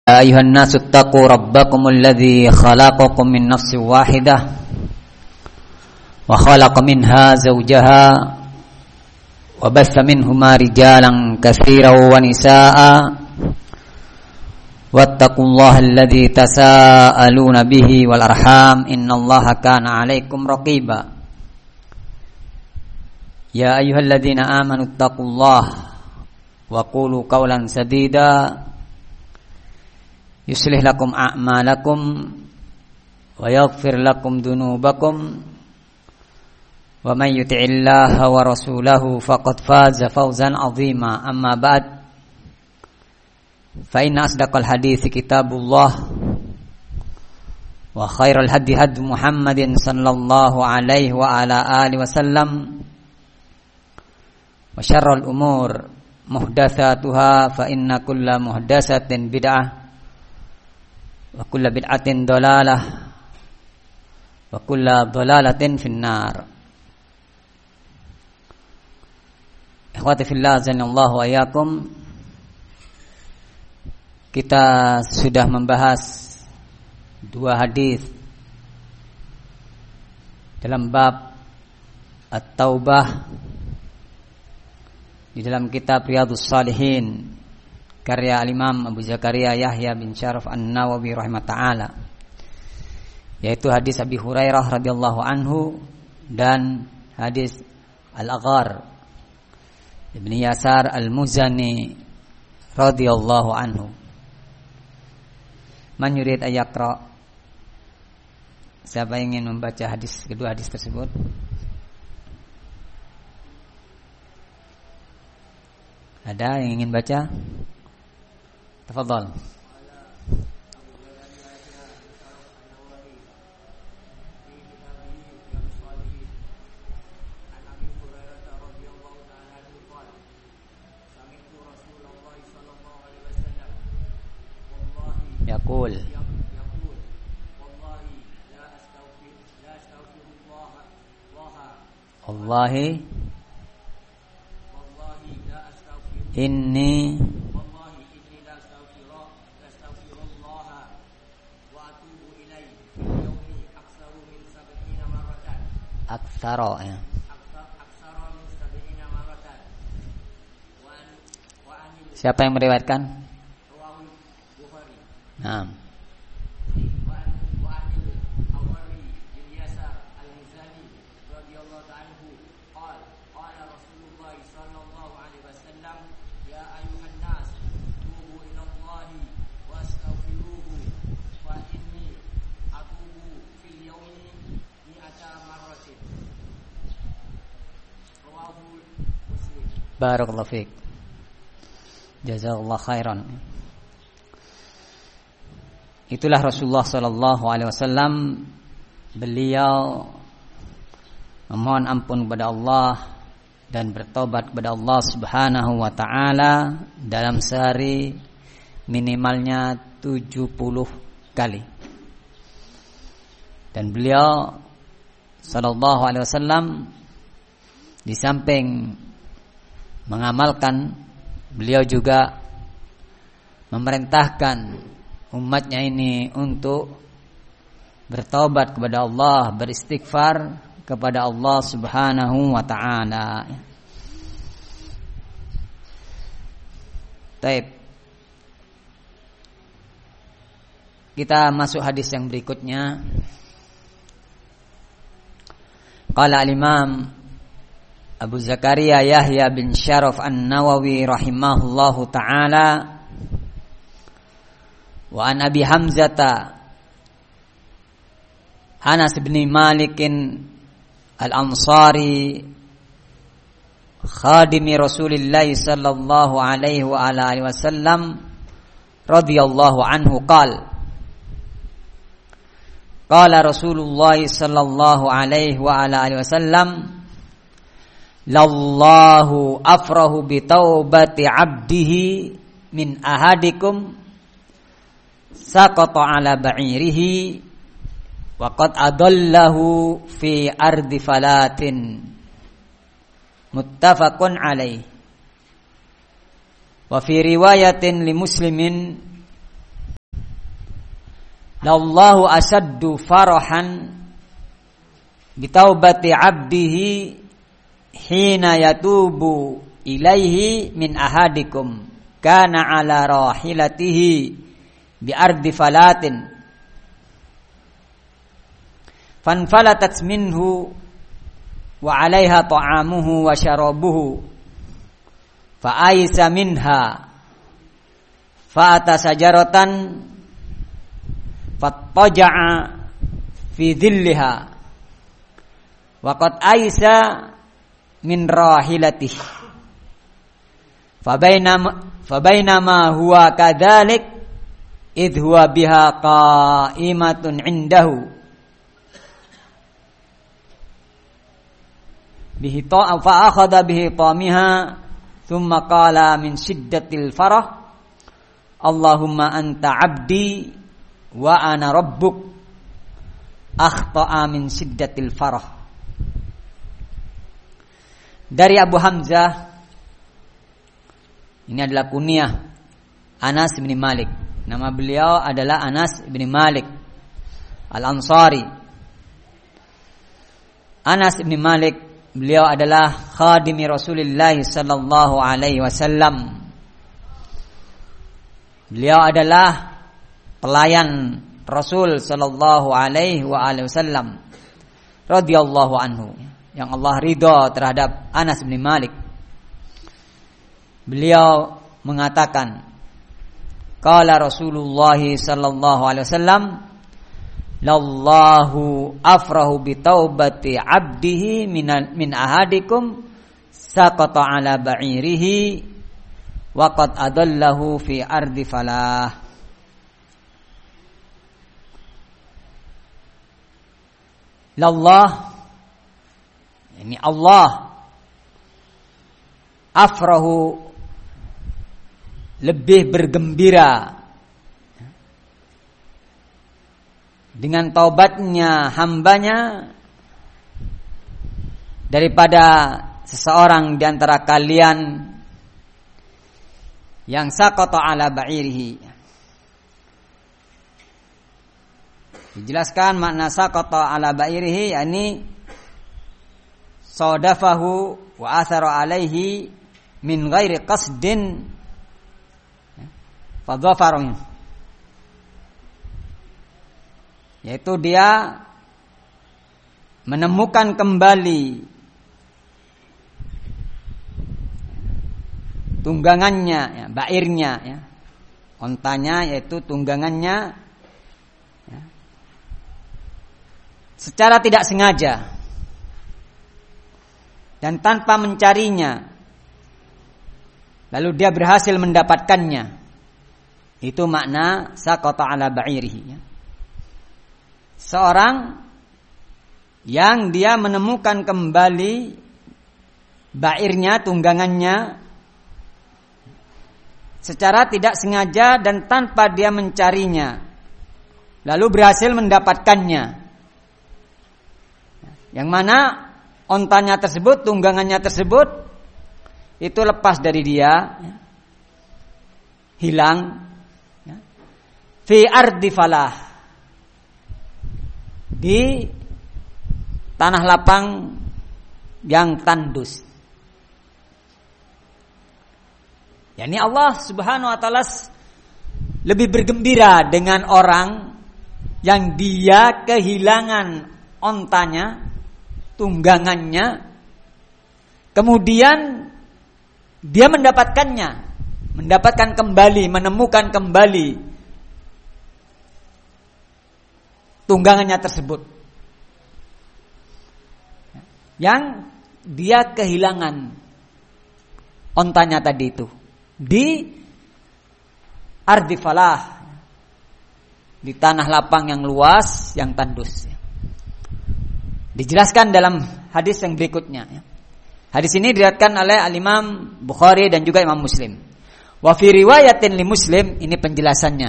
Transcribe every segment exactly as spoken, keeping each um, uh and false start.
يا أيها الناس اتقوا ربكم الذي خلقكم من نفس واحدة وخلق منها زوجها وبث منهما رجالا كثيرا ونساء واتقوا الله الذي تساءلون به والأرحام إن الله كان عليكم رقيبا يا أيها الذين آمنوا اتقوا الله وقولوا قولا سديدا يصلح لكم أعمالكم ويغفر لكم ذنوبكم ومن يطع الله ورسوله فقد فاز فوزا عظيما أما بعد فإن أصدق الحديث كتاب الله وخير الهدي هدي محمد صلى الله عليه وعلى آله وسلم وشر الأمور محدثاتها فإن كل محدثة بدعة wa kullu bid'atin dhalalah wa kullu dhalalatin finnar. Ikhwati fillah azanallahu wa iyyakum. Kita sudah membahas dua hadis dalam bab At-Taubah di dalam kitab Riyadhus Shalihin karya Al-Imam Abu Zakaria Yahya bin Syaraf An-Nawawi rahimahullah, yaitu hadis Abi Hurairah radhiyallahu anhu dan hadis Al-Aghar Ibn Yasar Al-Muzani radhiyallahu anhu. Man yurid ayaqra? Siapa yang ingin membaca hadis kedua hadis tersebut? Ada yang ingin baca? Tafadhal. Yaqul Wallahi inni Aksara ya. Siapa yang meriwayatkan? Naam. Barakallahu fiik. Jazakallahu khairan. Itulah Rasulullah sallallahu alaihi wasallam, beliau memohon ampun kepada Allah dan bertobat kepada Allah Subhanahu wa taala dalam sehari minimalnya tujuh puluh kali. Dan beliau sallallahu alaihi wasallam di samping mengamalkan, beliau juga memerintahkan umatnya ini untuk bertaubat kepada Allah, beristighfar kepada Allah Subhanahu wa taala. Baik. Kita masuk hadis yang berikutnya. Qala al-Imam Abu Zakaria Yahya bin Syaraf An-Nawawi rahimahullahu ta'ala wa an Abi Hamzata Anas bin Malik Al-Ansari khadimi Rasulillah sallallahu alaihi wa ala alihi wasallam radhiyallahu anhu qala qala Rasulullah sallallahu alaihi wa ala alihi wasallam lallahu afrahu bi taubati abdihi min ahadikum saqata ala ba'irihi wa qad adallahu fi ardi falatin muttafaqun alaih. Wa fi riwayatin li Muslimin Lallahu asaddu farahan bitaubati 'abdihi hina yatubu ilaihi min ahadikum kana ala rahilatihi bi ardi falatin fanfalatat minhu wa 'alaiha ta'amuhu wa syarabuhu fa aisa minha fa ata sajaratan fattaja'a fi dhilliha wa qad aisa min rahilatihi fa bainama fa bainama huwa kadzalik idh huwa biha qa'imatun 'indahu bihi ta'a fa akhadha bihi tamiha thumma qala min shiddatil farah Allahumma anta 'abdi wa ana rabbuk akhta'a min shiddatil farah. Dari Abu Hamzah, ini adalah kunyah Anas bin Malik. Nama beliau adalah Anas bin Malik Al-Ansari. Anas bin Malik, beliau adalah khadimi Rasulullah sallallahu alaihi wasallam. Beliau adalah pelayan Rasul sallallahu alaihi wa alihi wasallam radhiyallahu anhu, yang Allah ridha terhadap Anas bin Malik. Beliau mengatakan, qala Rasulullah sallallahu alaihi wasallam, lallahu afrahu bi taubati 'abdihi min min ahadikum saqata 'ala ba'irihi wa qad adallahu fi ardi falah. Lallah, ini Allah, afrahu, lebih bergembira dengan taubatnya hambanya daripada seseorang di antara kalian yang saqata ala ba'irihi. Dijelaskan makna saqata ala ba'irihi, yakni sadafahu wa athara alaihi min ghairi qasdin fa dhafaru, yaitu dia menemukan kembali tunggangannya, ya, bairnya, ya, ontanya, yaitu tunggangannya, ya, secara tidak sengaja dan tanpa mencarinya, lalu dia berhasil mendapatkannya. Itu makna saqata ala ba'irihi, ya. Seorang yang dia menemukan kembali bairnya, tunggangannya, secara tidak sengaja dan tanpa dia mencarinya, lalu berhasil mendapatkannya. Yang mana ontanya tersebut, tunggangannya tersebut, itu lepas dari dia, hilang, fi ardi falah, di tanah lapang yang tandus. Yani Allah Subhanahu wa taala lebih bergembira dengan orang yang dia kehilangan ontanya, tunggangannya, kemudian dia mendapatkannya, mendapatkan kembali, menemukan kembali tunggangannya tersebut yang dia kehilangan ontanya tadi itu di ardi falah, di tanah lapang yang luas, yang tandus. Dijelaskan dalam hadis yang berikutnya. Hadis ini diriwayatkan oleh Al-Imam Bukhari dan juga Imam Muslim. Wa fi riwayatin li Muslim, ini penjelasannya.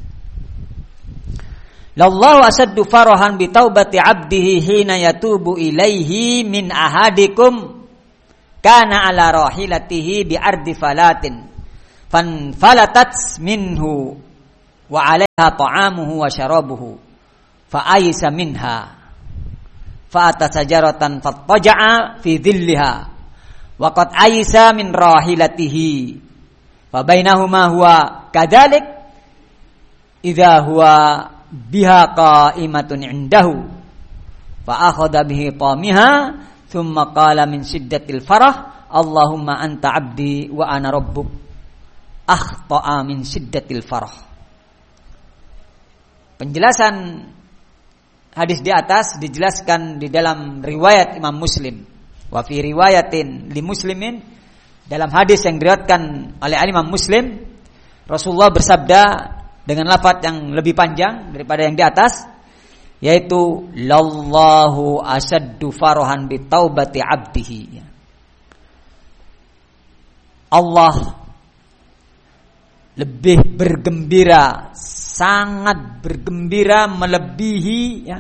Lallahu asaddu farahan bi taubati 'abdihi hina yatubu ilaihi min ahadikum kana ala rahilatihi bi ardi falatin fanfalatat minhu wa 'alaiha ta'amuhu wa syarabuhu fa aysa minha fa atasajaratan fattaja'a fi dhilliha wa qad aysa min rahilatihi fa bainahuma huwa kadzalik idza huwa biha qa'imatun 'indahu fa akhadha bihi tamiha thumma qala min shiddatil farah Allahumma anta 'abdi wa ana rabbuk akhta'a min shiddatil farah. Penjelasan hadis di atas dijelaskan di dalam riwayat Imam Muslim. Wa fi riwayatin li Muslimin, dalam hadis yang diriwayatkan oleh Imam Muslim, Rasulullah bersabda dengan lafaz yang lebih panjang daripada yang di atas, yaitu lallahu asaddu farahan bi taubati 'abdihi. Allah lebih bergembira, sangat bergembira melebihi ya,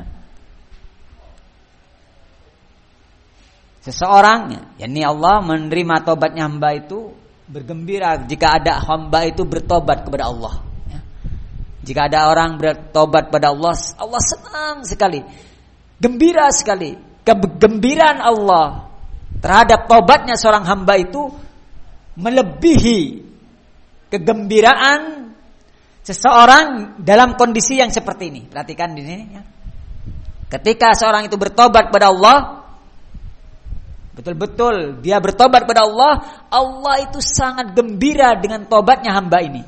seseorang, yakni Allah menerima tobatnya hamba itu, bergembira jika ada hamba itu bertobat kepada Allah ya. Jika ada orang bertobat kepada Allah, Allah senang sekali, gembira sekali. Kegembiraan Allah terhadap tobatnya seorang hamba itu melebihi kegembiraan seseorang dalam kondisi yang seperti ini. Perhatikan di sini ya. Ketika seorang itu bertobat kepada Allah, betul-betul dia bertobat kepada Allah, Allah itu sangat gembira dengan tobatnya hamba ini.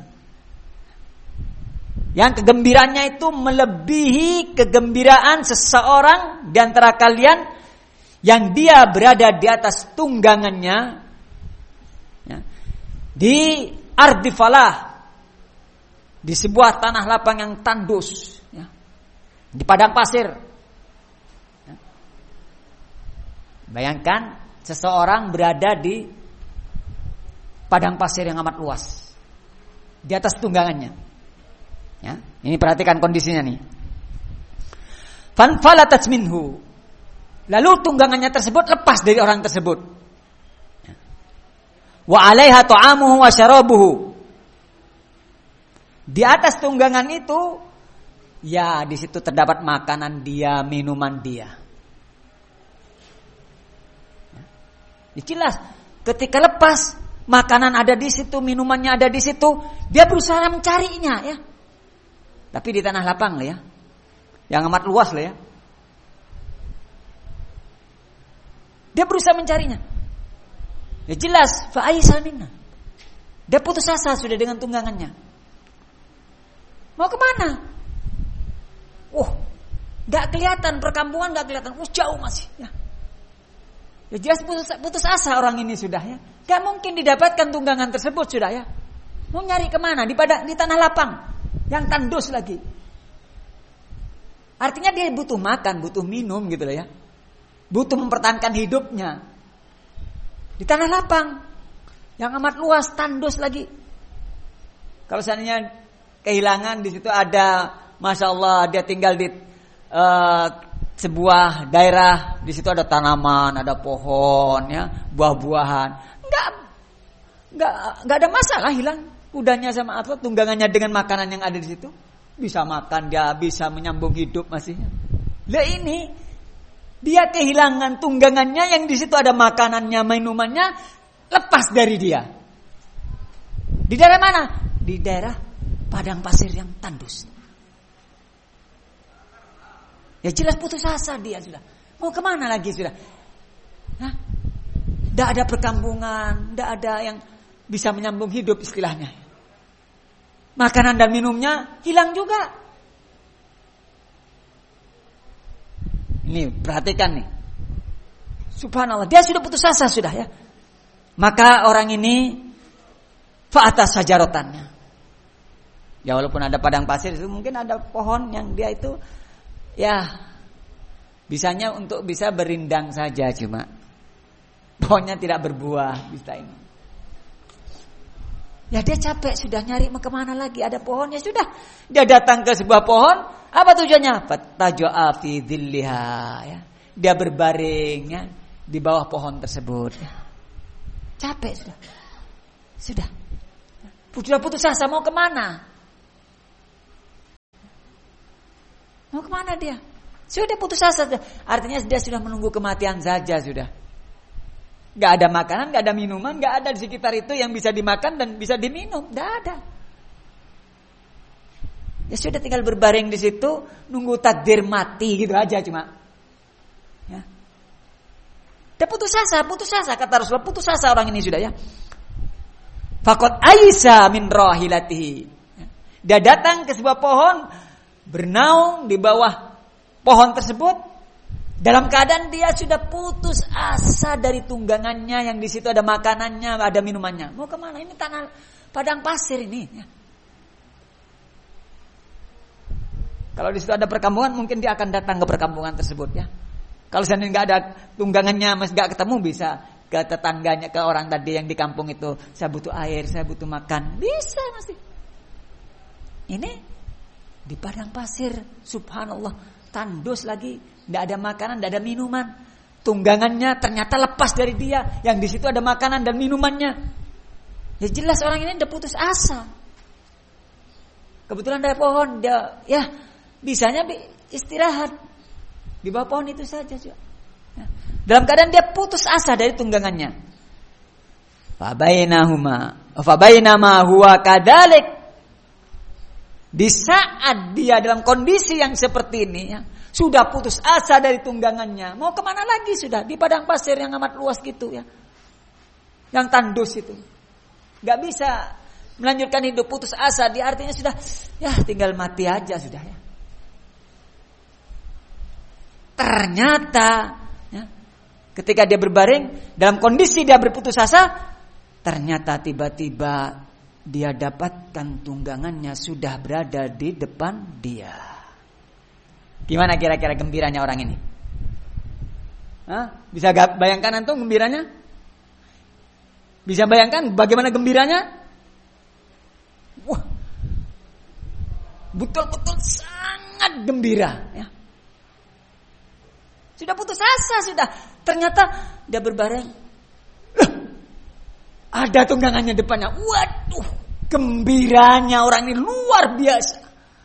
Yang kegembiraannya itu melebihi kegembiraan seseorang di antara kalian yang dia berada di atas tunggangannya ya, di ardi falah, di sebuah tanah lapang yang tandus ya, di padang pasir ya. Bayangkan seseorang berada di padang pasir yang amat luas, di atas tunggangannya ya. Ini perhatikan kondisinya nih. Fanfalatat minhu, lalu tunggangannya tersebut lepas dari orang tersebut. Wa 'alaiha ta'amuhu wa syarabuhu, di atas tunggangan itu ya di situ terdapat makanan dia, minuman dia. Ya, jelas ketika lepas, makanan ada di situ, minumannya ada di situ, dia berusaha mencarinya ya. Tapi di tanah lapang lah ya, yang amat luas lah ya, dia berusaha mencarinya. Ya jelas, fa aisa minna, dia putus asa sudah dengan tunggangannya. Mau kemana? Oh, gak kelihatan perkampungan, gak kelihatan. Oh, jauh masih. Ya, ya jelas putus, putus asa orang ini sudah ya. Gak mungkin didapatkan tunggangan tersebut sudah ya. Mau nyari kemana? Di padang, di tanah lapang yang tandus lagi. Artinya dia butuh makan, butuh minum gitu loh ya. Butuh mempertahankan hidupnya. Di tanah lapang yang amat luas, tandus lagi. Kalau seandainya kehilangan di situ ada, masya Allah, dia tinggal di uh, sebuah daerah, di situ ada tanaman, ada pohon, ya, buah-buahan, enggak, enggak, enggak ada masalah hilang kudanya sama atau tunggangannya dengan makanan yang ada di situ, bisa makan, dia bisa menyambung hidup masih. Lah ini dia kehilangan tunggangannya yang di situ ada makanannya, minumannya, lepas dari dia. Di daerah mana? Di daerah padang pasir yang tandus. Ya jelas putus asa dia sudah. Mau kemana lagi sudah? Hah? Tidak ada perkampungan, tidak ada yang bisa menyambung hidup istilahnya. Makanan dan minumnya hilang juga. Ini perhatikan nih. Subhanallah, dia sudah putus asa sudah ya. Maka orang ini fa'atas sajarotannya. Ya walaupun ada padang pasir itu mungkin ada pohon yang dia itu ya bisanya untuk bisa berindang saja, cuma pohonnya tidak berbuah bisa ini. Ya dia capek sudah nyari mau kemana lagi, ada pohon ya sudah. Dia datang ke sebuah pohon, apa tujuannya? Fattaja'a fi dhilliha ya. Dia berbaring ya di bawah pohon tersebut. Ya. Capek sudah. Sudah. Sudah putus asa mau kemana? Mau kemana dia? Sudah putus asa. Artinya dia sudah menunggu kematian saja sudah. Gak ada makanan, gak ada minuman, gak ada di sekitar itu yang bisa dimakan dan bisa diminum. Gak ada. Ya sudah tinggal berbaring di situ, nunggu takdir mati gitu aja cuma. Ya. Dia putus asa, putus asa kata Rasulullah, putus asa orang ini sudah ya. Faqad aisa min rahilatihi. Dia datang ke sebuah pohon, bernaung di bawah pohon tersebut dalam keadaan dia sudah putus asa dari tunggangannya yang di situ ada makanannya, ada minumannya. Mau kemana? Ini tanah padang pasir ini. Ya. Kalau di situ ada perkampungan, mungkin dia akan datang ke perkampungan tersebut ya. Kalau seandainya nggak ada tunggangannya, masih nggak ketemu, bisa ke tetangganya, ke orang tadi yang di kampung itu. Saya butuh air, saya butuh makan, bisa masih. Ini di padang pasir, subhanallah, tandus lagi, tidak ada makanan, tidak ada minuman. Tunggangannya ternyata lepas dari dia, yang di situ ada makanan dan minumannya. Ya jelas orang ini udah putus asa. Kebetulan ada pohon, dia ya bisanya istirahat di bawah pohon itu saja. Ya. Dalam keadaan dia putus asa dari tunggangannya. Fabainahuma, fabainama huwa kadalik. Di saat dia dalam kondisi yang seperti ini ya, sudah putus asa dari tunggangannya, mau kemana lagi sudah di padang pasir yang amat luas gitu ya, yang tandus itu, nggak bisa melanjutkan hidup, putus asa, dia artinya sudah ya tinggal mati aja sudah ya. Ternyata ya, ketika dia berbaring dalam kondisi dia berputus asa, ternyata tiba-tiba dia dapatkan tunggangannya sudah berada di depan dia. Gimana kira-kira gembiranya orang ini? Hah? Bisa bayangkan antum gembiranya? Bisa bayangkan bagaimana gembiranya? Wah, betul-betul sangat gembira. Ya. Sudah putus asa sudah. Ternyata dia berbareng. Ada tunggangannya depannya. Waduh, gembiranya orang ini luar biasa.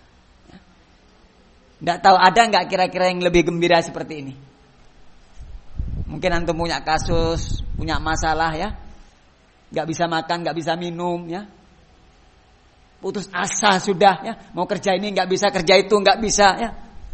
Tidak tahu ada nggak kira-kira yang lebih gembira seperti ini? Mungkin antum punya kasus, punya masalah ya, nggak bisa makan, nggak bisa minum ya, putus asa sudah ya, mau kerja ini nggak bisa, kerja itu nggak bisa ya,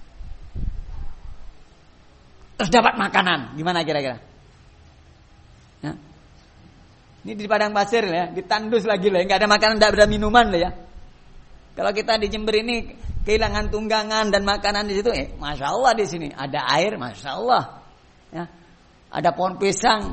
terus dapat makanan, gimana kira-kira? Ya. Ini di padang pasir ya, ditandus lagi lah, nggak ada makanan, nggak ada minuman lah ya. Kalau kita di Jember ini kehilangan tunggangan dan makanan di situ, eh, masya Allah di sini ada air, masya Allah, ya, ada pohon pisang,